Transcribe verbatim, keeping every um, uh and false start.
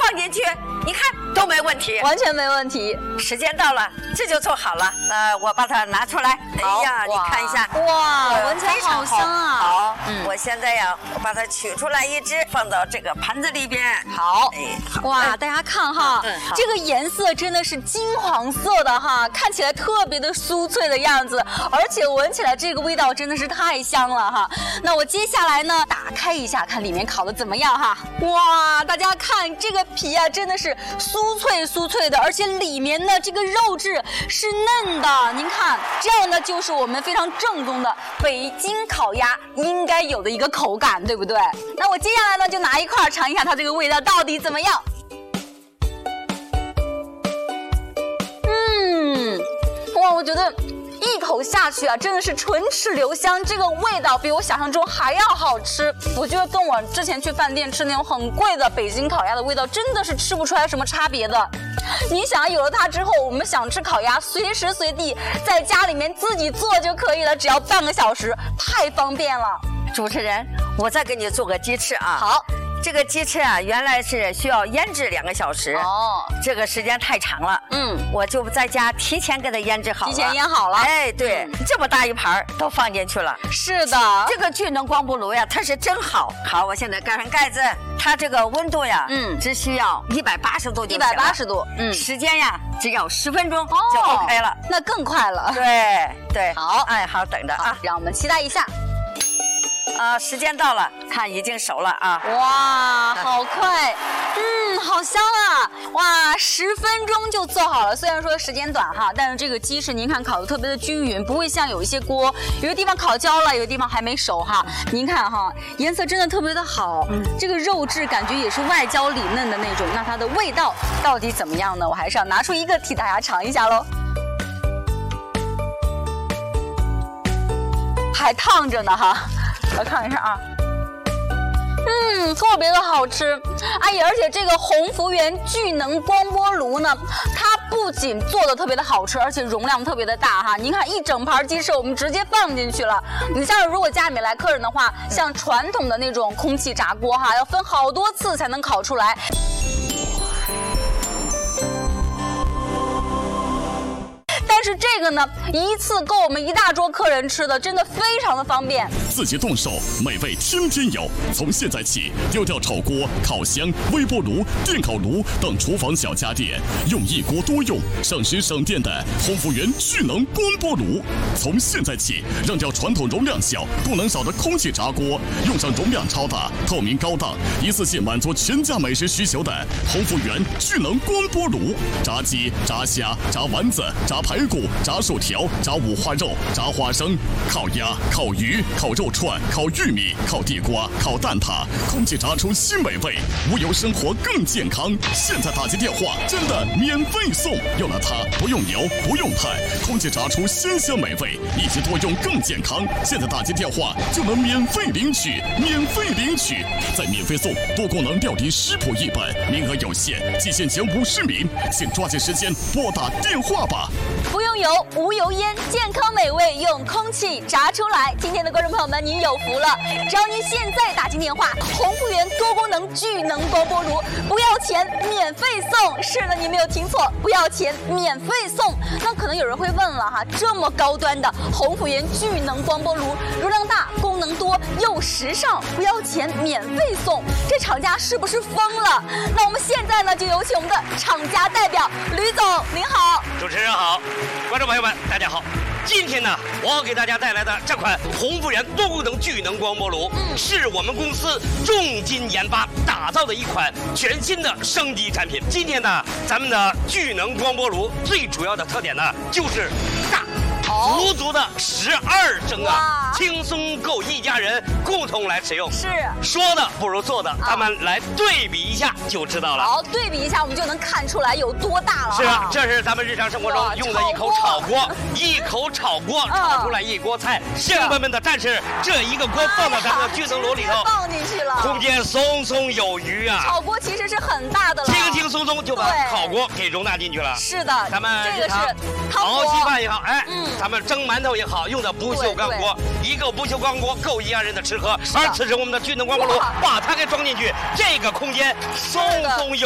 放进去，你看都没问题， 完全没问题。 时间到了，这就做好了。呃，我把它拿出来。哎呀，你看一下， 哇，闻起来好香啊！ 好，嗯，我现在呀，我把它取出来一只，放到这个盘子里边。 好， 哎， 哇，大家看哈，嗯，这个颜色真的是金黄色的哈，看起来特别的酥脆的样子，而且闻起来这个味道真的是太香了哈。那我接下来呢，打开一下，看里面烤的怎么样哈。哇，大家看这个皮啊，真的是酥脆酥脆的，而且里面的这个肉质是嫩的。您看，这样呢就是我们非常正宗的北京烤鸭应该有的一个口感，对不对？那我接下来呢就拿一块尝一下它这个味道到底怎么样。嗯，哇，我觉得一口下去啊，真的是唇齿留香，这个味道比我想象中还要好吃。我觉得跟我之前去饭店吃那种很贵的北京烤鸭的味道，真的是吃不出来什么差别的。你想，有了它之后，我们想吃烤鸭，随时随地在家里面自己做就可以了，只要半个小时，太方便了。 主持人，我再给你做个鸡翅啊。 好。 这个鸡翅啊，原来是需要腌制两个小时哦，这个时间太长了。嗯，我就在家提前给它腌制好了。 提前腌好了。 哎，对，嗯、这么大一盘都放进去了。 是的， 这个聚能光波炉呀，它是真好。好，我现在盖上盖子，它这个温度呀，嗯，只需要一百八十度就行了。 一百八十度， 嗯，时间呀只要十分钟就 OK 了。哦、 那更快了。 对对， 好， 哎，好，等着啊， 让我们期待一下。 啊、呃，时间到了，看已经熟了啊！ 哇，好快，嗯，好香啊！哇，十分钟就做好了。虽然说时间短哈，但是这个鸡翅您看烤的特别的均匀，不会像有一些锅，有的地方烤焦了，有的地方还没熟哈。您看哈，颜色真的特别的好，嗯，这个肉质感觉也是外焦里嫩的那种。那它的味道到底怎么样呢？我还是要拿出一个替大家尝一下喽。还烫着呢哈。来看一下啊，嗯，特别的好吃，哎呀，而且这个鸿福源聚能光波炉呢，它不仅做的特别的好吃，而且容量特别的大哈。您看一整盘鸡翅，我们直接放进去了。你像如果家里面来客人的话，像传统的那种空气炸锅哈，要分好多次才能烤出来。但是这个呢，一次够我们一大桌客人吃的，真的非常的方便。 自己动手，美味天天有。从现在起，丢掉炒锅、烤箱、微波炉、电烤炉等厨房小家电，用一锅多用、省时省电的鸿福源聚能光波炉。从现在起，扔掉传统容量小、功能少的空气炸锅，用上容量超大、透明高档、一次性满足全家美食需求的鸿福源聚能光波炉。炸鸡、炸虾、炸丸子、炸排骨、炸薯条、炸五花肉、炸花生、烤鸭、烤鱼、烤肉串、烤玉米、烤地瓜、烤蛋挞，空气炸出新美味，无油生活更健康。现在打进电话真的免费送，用了它不用油不用碳，空气炸出鲜香美味，一机多用更健康。现在打进电话就能免费领取，免费领取，再免费送多功能料理食谱一本，名额有限，仅限前五十名，请抓紧时间拨打电话吧。 不用油，无油烟，健康美味用空气炸出来。今天的观众朋友们，您有福了！只要您现在打进电话，鸿福源多功能聚能光波炉不要钱，免费送。是的，你没有听错，不要钱，免费送。那可能有人会问了哈，这么高端的鸿福源聚能光波炉，容量大，功能多，又时尚，不要钱，免费送，这厂家是不是疯了？那我们现在呢，就有请我们的厂家代表吕总，您好。 主持人好，观众朋友们，大家好。今天呢，我要给大家带来的这款鸿福源多功能聚能光波炉，嗯，是我们公司重金研发打造的一款全新的升级产品。今天呢，咱们的聚能光波炉最主要的特点呢，就是大。足足的十二升啊，轻松够一家人共同来使用。 是， 说的不如做的，咱们来对比一下就知道了。 好，对比一下，我们就能看出来有多大了。 是啊，这是咱们日常生活中用的一口炒锅，一口炒锅炒出来一锅菜。乡亲们的战士，这一个锅放到咱们的聚能炉里头， 放进去了， 空间松松有余啊。 炒锅其实是很大的了， 轻轻松松就把烤锅给容纳进去了。 是的， 咱们这个是熬稀饭也好，哎，嗯。咱们蒸馒头也好，用的不锈钢锅，一个不锈钢锅够一家人的吃喝。而此时我们的聚能光波炉把它给装进去，这个空间松松有